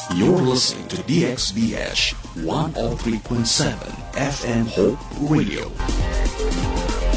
You're listening to DXBH 103.7 FM Hope Radio.